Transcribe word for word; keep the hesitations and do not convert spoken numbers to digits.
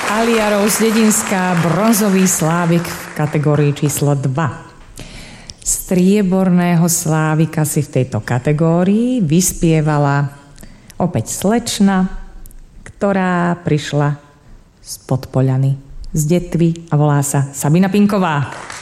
Alia Rose Dedinská, bronzový slávik v kategórii číslo dva. Strieborného slávika si v tejto kategórii vyspievala opäť slečna, ktorá prišla z Podpoľany, z Detvy a volá sa Sabina Pinková.